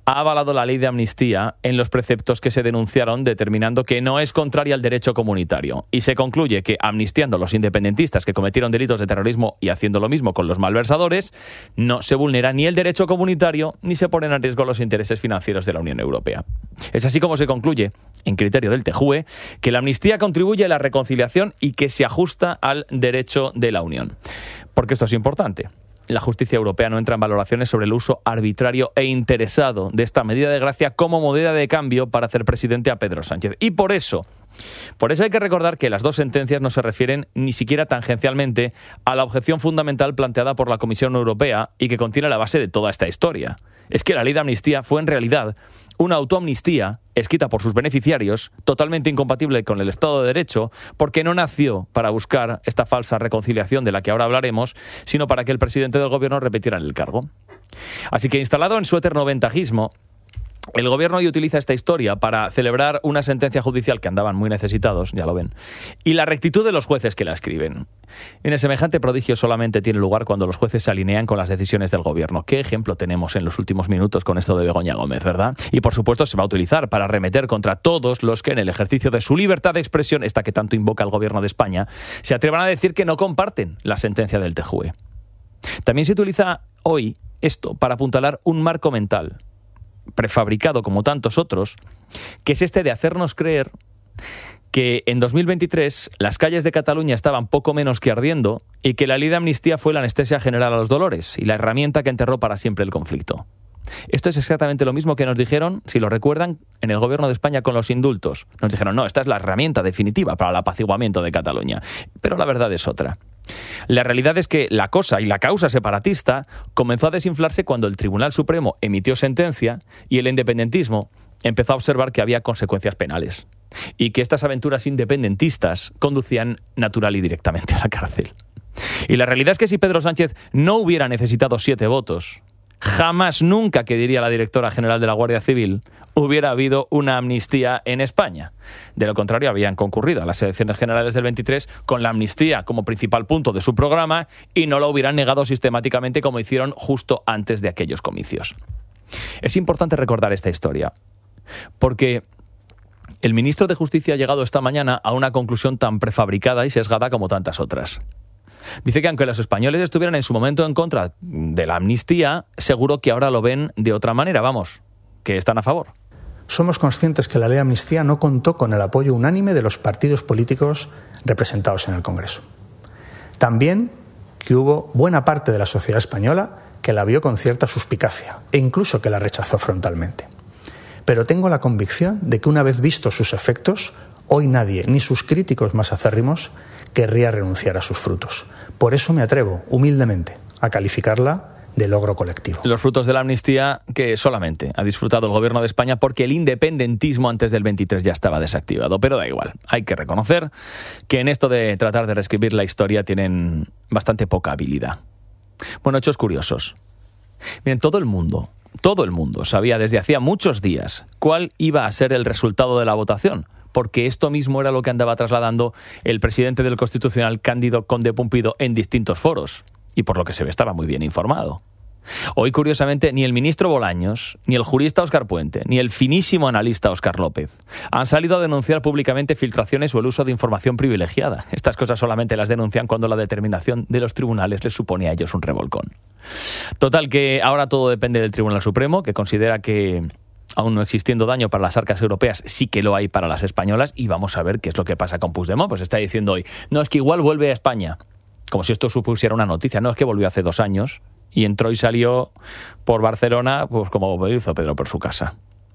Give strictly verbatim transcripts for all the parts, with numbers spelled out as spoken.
ha avalado la ley de amnistía en los preceptos que se denunciaron, determinando que no es contraria al derecho comunitario. Y se concluye que amnistiando a los independentistas que cometieron delitos de terrorismo y haciendo lo mismo con los malversadores, no se vulnera ni el derecho comunitario ni se ponen en riesgo los intereses financieros de la Unión Europea. Es así como se concluye, en criterio del T J U E, que la amnistía contribuye a la reconciliación y que se ajusta al derecho de la Unión. Porque esto es importante. La justicia europea no entra en valoraciones sobre el uso arbitrario e interesado de esta medida de gracia como moneda de cambio para hacer presidente a Pedro Sánchez. Y por eso, por eso hay que recordar que las dos sentencias no se refieren ni siquiera tangencialmente a la objeción fundamental planteada por la Comisión Europea y que contiene la base de toda esta historia. Es que la ley de amnistía fue en realidad una autoamnistía escrita por sus beneficiarios, totalmente incompatible con el Estado de Derecho, porque no nació para buscar esta falsa reconciliación de la que ahora hablaremos, sino para que el presidente del gobierno repitiera el cargo. Así que, instalado en su eterno ventajismo, el gobierno hoy utiliza esta historia para celebrar una sentencia judicial que andaban muy necesitados, ya lo ven, y la rectitud de los jueces que la escriben. En el semejante prodigio solamente tiene lugar cuando los jueces se alinean con las decisiones del gobierno. ¿Qué ejemplo tenemos en los últimos minutos con esto de Begoña Gómez, verdad? Y por supuesto se va a utilizar para arremeter contra todos los que en el ejercicio de su libertad de expresión, esta que tanto invoca el gobierno de España, se atrevan a decir que no comparten la sentencia del T J U E. También se utiliza hoy esto para apuntalar un marco mental prefabricado como tantos otros, que es este de hacernos creer que en dos mil veintitrés las calles de Cataluña estaban poco menos que ardiendo y que la ley de amnistía fue la anestesia general a los dolores y la herramienta que enterró para siempre el conflicto. Esto es exactamente lo mismo que nos dijeron, si lo recuerdan, en el gobierno de España con los indultos. Nos dijeron, no, esta es la herramienta definitiva para el apaciguamiento de Cataluña. Pero la verdad es otra. La realidad es que la cosa y la causa separatista comenzó a desinflarse cuando el Tribunal Supremo emitió sentencia y el independentismo empezó a observar que había consecuencias penales y que estas aventuras independentistas conducían natural y directamente a la cárcel. Y la realidad es que si Pedro Sánchez no hubiera necesitado siete votos, jamás, nunca, que diría la directora general de la Guardia Civil, hubiera habido una amnistía en España. De lo contrario, habían concurrido a las elecciones generales del veintitrés con la amnistía como principal punto de su programa y no lo hubieran negado sistemáticamente como hicieron justo antes de aquellos comicios. Es importante recordar esta historia, porque el ministro de Justicia ha llegado esta mañana a una conclusión tan prefabricada y sesgada como tantas otras. Dice que aunque los españoles estuvieran en su momento en contra de la amnistía, seguro que ahora lo ven de otra manera, vamos, que están a favor. Somos conscientes que la ley de amnistía no contó con el apoyo unánime de los partidos políticos representados en el Congreso. También que hubo buena parte de la sociedad española que la vio con cierta suspicacia e incluso que la rechazó frontalmente. Pero tengo la convicción de que una vez vistos sus efectos, hoy nadie, ni sus críticos más acérrimos, querría renunciar a sus frutos. Por eso me atrevo, humildemente, a calificarla de logro colectivo. Los frutos de la amnistía que solamente ha disfrutado el gobierno de España porque el independentismo antes del veintitrés ya estaba desactivado. Pero da igual, hay que reconocer que en esto de tratar de reescribir la historia tienen bastante poca habilidad. Bueno, hechos curiosos. Miren, todo el mundo, todo el mundo sabía desde hacía muchos días cuál iba a ser el resultado de la votación, porque esto mismo era lo que andaba trasladando el presidente del Constitucional, Cándido Conde Pumpido, en distintos foros, y por lo que se ve estaba muy bien informado. Hoy, curiosamente, ni el ministro Bolaños, ni el jurista Óscar Puente, ni el finísimo analista Óscar López han salido a denunciar públicamente filtraciones o el uso de información privilegiada. Estas cosas solamente las denuncian cuando la determinación de los tribunales les supone a ellos un revolcón. Total, que ahora todo depende del Tribunal Supremo, que considera que, aún no existiendo daño para las arcas europeas, sí que lo hay para las españolas, y vamos a ver qué es lo que pasa con Puigdemont. Pues está diciendo hoy, no, es que igual vuelve a España, como si esto supusiera una noticia. No, es que volvió hace dos años y entró y salió por Barcelona, pues como hizo Pedro por su casa.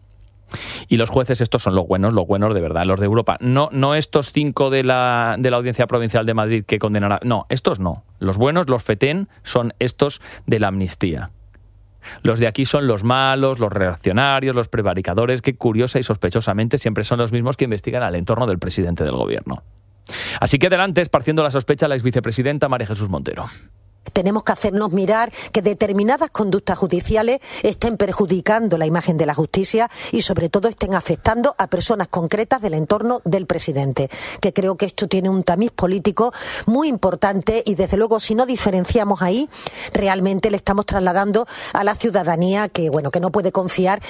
Y los jueces, estos son los buenos, los buenos de verdad, los de Europa. No, no estos cinco de la, de la Audiencia Provincial de Madrid que condenará. No, estos no. Los buenos, los fetén, son estos de la amnistía. Los de aquí son los malos, los reaccionarios, los prevaricadores, que curiosa y sospechosamente siempre son los mismos que investigan al entorno del presidente del gobierno. Así que adelante, esparciendo la sospecha, la exvicepresidenta María Jesús Montero. Tenemos que hacernos mirar que determinadas conductas judiciales estén perjudicando la imagen de la justicia y sobre todo estén afectando a personas concretas del entorno del presidente, que creo que esto tiene un tamiz político muy importante y desde luego si no diferenciamos ahí, realmente le estamos trasladando a la ciudadanía que, bueno, que no puede confiar